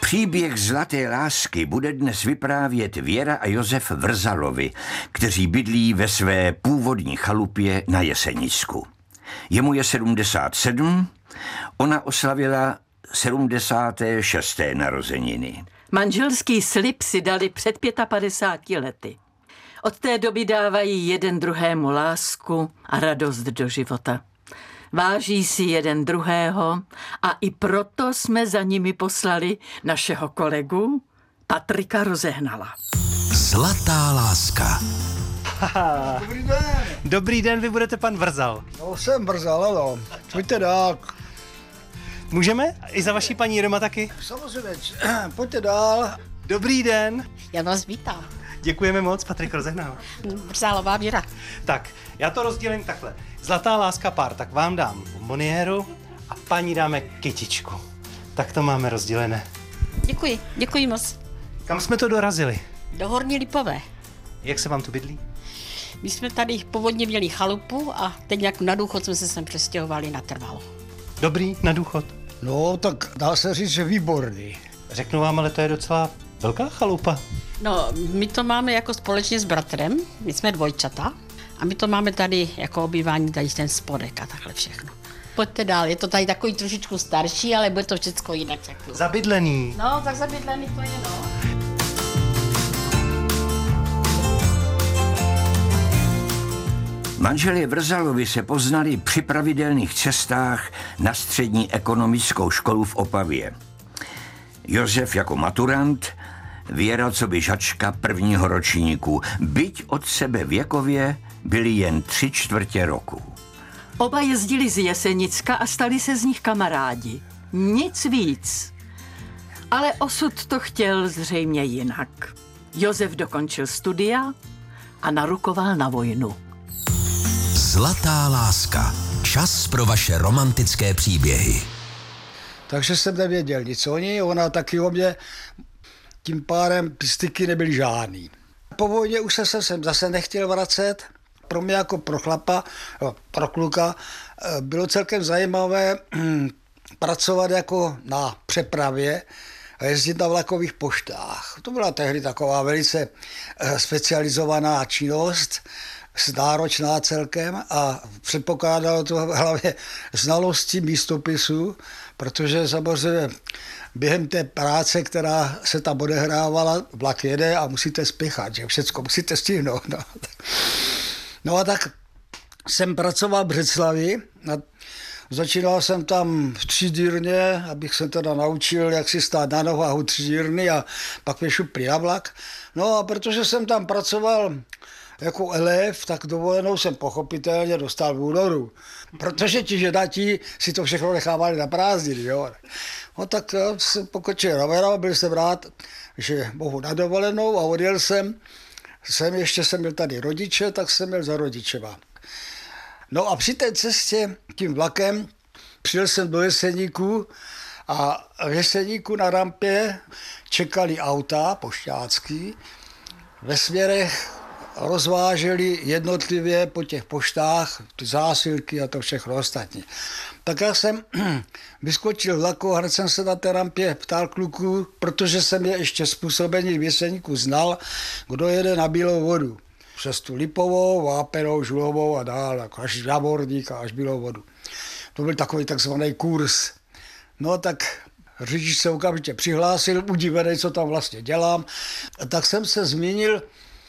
Příběh zlaté lásky bude dnes vyprávět Věra a Josef Vrzalovi, kteří bydlí ve své původní chalupě na Jesenicku. Jemu je 77, ona oslavila 76. narozeniny. Manželský slib si dali před 55 lety. Od té doby dávají jeden druhému lásku a radost do života. Váží si jeden druhého a i proto jsme za nimi poslali našeho kolegu Patrika Rozehnala. Zlatá láska. Dobrý den. Dobrý den, vy budete pan Vrzal. No, jsem Vrzal, ano. Pojďte dál. Můžeme? I za vaší paní doma taky? Samozřejmě, pojďte dál. Dobrý den. Já vás vítám. Děkujeme moc, Patrik Rozehnal. Vrzálová Věra. Tak, já to rozdělím takhle. Zlatá láska pár, tak vám dám bomboniéru a paní dáme kytičku. Tak to máme rozdělené. Děkuji moc. Kam jsme to dorazili? Do Horní Lipové. Jak se vám tu bydlí? My jsme tady původně měli chalupu a teď jak na důchod jsme se sem přestěhovali natrvalo. Dobrý, na důchod. No, tak dá se říct, že výborný. Řeknu vám, ale to je docela velká chalupa. No, my to máme jako společně s bratrem, my jsme dvojčata a my to máme tady jako obývání, tady ten spodek a takhle všechno. Pojďte dál, je to tady takový trošičku starší, ale bude to všechno jinak. Zabydlený. No, tak zabydlený to je, no. Manželé Vrzalovi se poznali při pravidelných cestách na střední ekonomickou školu v Opavě. Josef jako maturant, Věra coby žačka prvního ročníku, byť od sebe věkově byli jen 3/4 roku. Oba jezdili z Jesenicka a stali se z nich kamarádi. Nic víc. Ale osud to chtěl zřejmě jinak. Josef dokončil studia a narukoval na vojnu. Zlatá láska. Čas pro vaše romantické příběhy. Takže jsem nevěděl nic o ní, ona taky o mě, tím pádem styky nebyly žádný. Po vojně už se sem zase nechtěl vracet. Pro mě jako pro chlapa, pro kluka, bylo celkem zajímavé pracovat jako na přepravě a jezdit na vlakových poštách. To byla tehdy taková velice specializovaná činnost, náročná celkem a předpokládalo to hlavně znalosti místopisů, protože samozřejmě během té práce, která se tam odehrávala, vlak jede a musíte spěchat, že všecko musíte stihnout. No a tak jsem pracoval v Břeclavi. Začínal jsem tam v třídírně, abych se teda naučil, jak si stát na nohách u třídírny a pak mě šupli na vlak. No a protože jsem tam pracoval jako elef, tak dovolenou jsem pochopitelně dostal v únoru. Protože ti ženatí si to všechno nechávali na prázdniny, jo. No tak jsem pokočil rovera, byl jsem rád, že mohu na dovolenou a odjel jsem. Ještě jsem měl tady rodiče, tak jsem měl za rodičema. No a při té cestě tím vlakem přijel jsem do Jeseníku a v Jeseníku na rampě čekali auta pošťácký. Ve směrech rozváželi jednotlivě po těch poštách ty zásilky a to všechno ostatní. Tak já jsem vyskočil vlaku a hned jsem se na té rampě ptal kluků, protože jsem je ještě způsobení v Jeseníku znal, kdo jede na Bílou vodu. Přes tu Lipovou, Vápenou, Žulovou a dál, až na Vorník a až Bílou vodu. To byl takový takzvaný kurz. No tak řidič se okamžitě přihlásil, udivený, co tam vlastně dělám. A tak jsem se zmínil,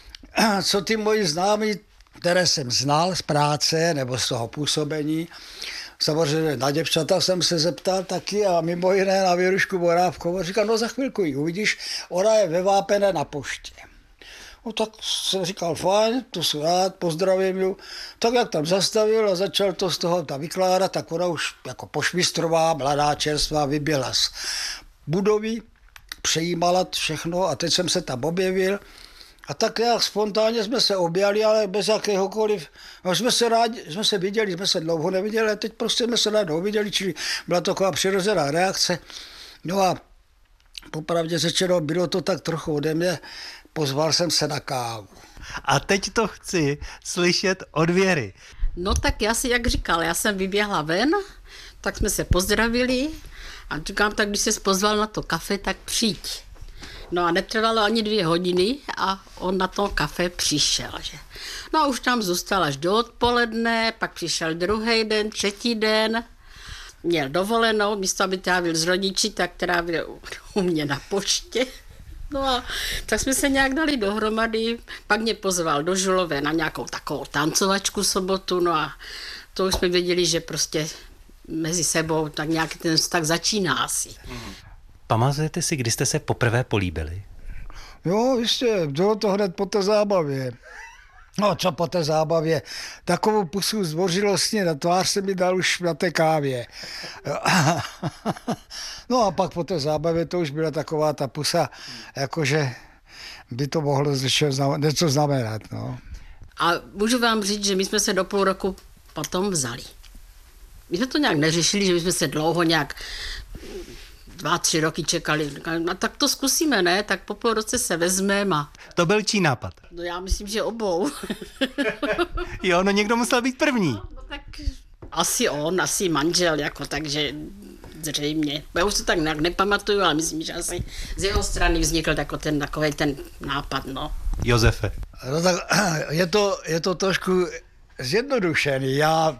co ty moji známí, které jsem znal z práce nebo z toho působení. Samozřejmě na děvčata jsem se zeptal taky a mimo jiné na Věrušku Borávkovou. Říkal, no za chvilku ji uvidíš, ona je ve Vápené na poště. No tak jsem říkal, fajn, to jsem rád, pozdravím ju. Tak jak tam zastavil a začal to z toho tam vykládat, tak ona už jako pošmistrová, mladá čerstvá, vyběhla z budovy, přejímala všechno a teď jsem se tam objevil. A tak jak spontánně jsme se objali, ale bez jakéhokoliv, no jsme se viděli, jsme se dlouho neviděli, ale teď prostě jsme se najednou viděli, čili byla to taková přirozená reakce. No a popravdě řečeno, bylo to tak trochu ode mě, pozval jsem se na kávu. A teď to chci slyšet od Věry. No tak já si jak říkal, já jsem vyběhla ven, tak jsme se pozdravili A říkám, tak když se pozval na to kafe, tak přijď. No a netrvalo ani 2 hodiny a on na to kafe přišel. Že? No a už tam zůstal až do odpoledne, pak přišel druhý den, 3. den, měl dovolenou, místo aby trávil s rodiči, tak trávil u mě na poště. No a tak jsme se nějak dali dohromady, pak mě pozval do Žulové na nějakou takovou tancovačku sobotu, no a to už jsme věděli, že prostě mezi sebou tak nějaký ten vztah začíná asi. Pamatujete si, kdy jste se poprvé políbili? Jo, jistě, bylo to hned po té zábavě. No, co po té zábavě? Takovou pusu zdvořilostně na tvář se mi dal už na té kávě. No a pak po té zábavě to už byla taková ta pusa, jakože by to mohlo něco znamenat. No. A můžu vám říct, že my jsme se do půl roku potom vzali. My jsme to nějak neřešili, že bychom se dlouho nějak 2-3 roky čekali. No tak to zkusíme, ne? Tak po půl roce se vezmeme a... To byl čí nápad? No já myslím, že obou. Jo, no někdo musel být první. No tak asi on, asi manžel, jako, takže zřejmě. Já už to tak nějak nepamatuju, ale myslím, že asi z jeho strany vznikl takový ten nápad, no. Josefe. No tak je to trošku zjednodušený. Já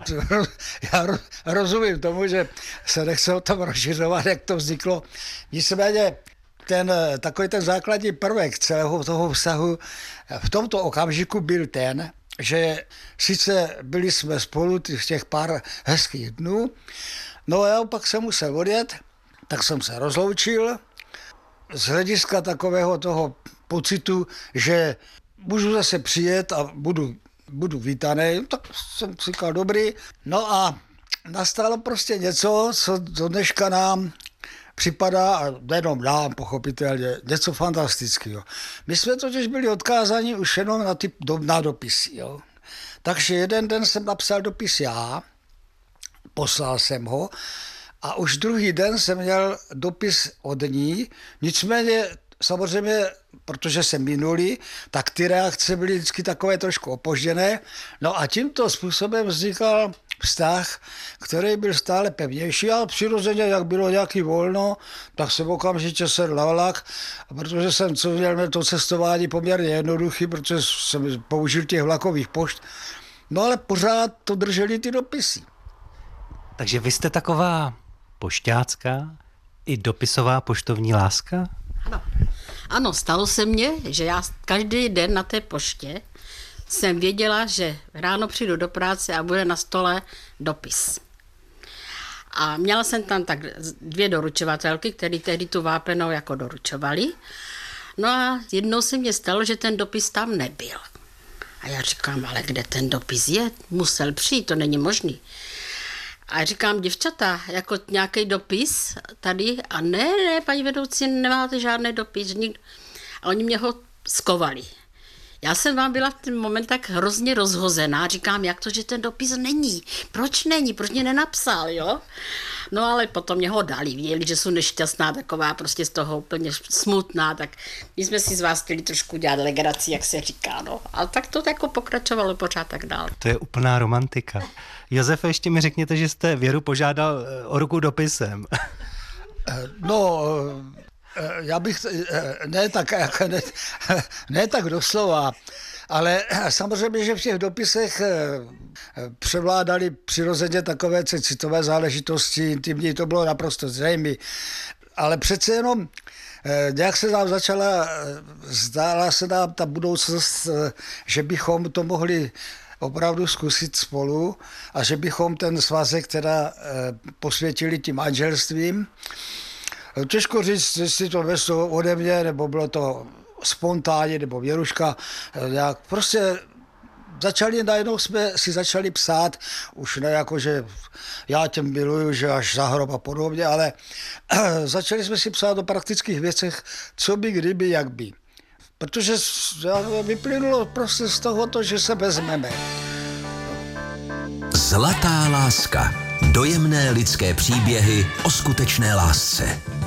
rozumím tomu, že se nechce o tom rozšiřovat, jak to vzniklo. Nicméně takový ten základní prvek celého toho vztahu v tomto okamžiku byl ten, že sice byli jsme spolu těch pár hezkých dnů, no a já pak jsem musel odjet, tak jsem se rozloučil z hlediska takového toho pocitu, že můžu zase přijet a budu vítaný, tak jsem říkal dobrý. No a nastalo prostě něco, co do dneška nám připadá, a nejenom nám pochopitelně, něco fantastického. My jsme totiž byli odkázáni už jenom na dopisy. Jo. Takže jeden den jsem napsal dopis já, poslal jsem ho a už druhý den jsem měl dopis od ní, nicméně samozřejmě, protože se minuli, tak ty reakce byly vždycky takové trošku opožděné. No a tímto způsobem vznikal vztah, který byl stále pevnější, ale přirozeně, jak bylo nějaký volno, tak jsem okamžitě sedl na vlak, protože jsem měl to cestování poměrně jednoduchý, protože jsem použil těch vlakových pošt. No ale pořád to drželi ty dopisy. Takže vy jste taková pošťácká i dopisová poštovní láska? Ano, stalo se mně, že já každý den na té poště jsem věděla, že ráno přijdu do práce a bude na stole dopis. A měla jsem tam tak 2 doručovatelky, které tehdy tu vápenou jako doručovali. No a jednou se mně stalo, že ten dopis tam nebyl. A já říkám, ale kde ten dopis je? Musel přijít, to není možný. A říkám, děvčata, jako nějaký dopis tady? A ne, paní vedoucí, nemáte žádný dopis. A oni mě ho skovali. Já jsem vám byla v ten moment tak hrozně rozhozená. Říkám, jak to, že ten dopis není? Proč není? Proč mě nenapsal, jo? No ale potom mě ho dali. Věděli, že jsou nešťastná, taková prostě z toho úplně smutná. Tak my jsme si z vás chtěli trošku dělat legraci, jak se říká, no. Ale tak to jako pokračovalo pořád tak dál. To je úplná romantika. Josefe, ještě mi řekněte, že jste Věru požádal o ruku dopisem. No, já bych, ne tak doslova, ale samozřejmě, že v těch dopisech převládaly přirozeně takové citové záležitosti, intimní, to bylo naprosto zřejmé. Ale přece jenom nějak se nám zdála se nám ta budoucnost, že bychom to mohli opravdu zkusit spolu a že bychom ten svazek teda posvětili tím manželstvím. Těžko říct, jestli to veslo ode mě, nebo bylo to spontánně, nebo Věruška, jak prostě najednou jsme si začali psát, už ne jako, že já tě miluju, že až za hrob a podobně, ale začali jsme si psát o praktických věcech, co by, kdyby, jak by. Protože vyplynulo prostě z toho, že se vezmeme. Zlatá láska. Dojemné lidské příběhy o skutečné lásce.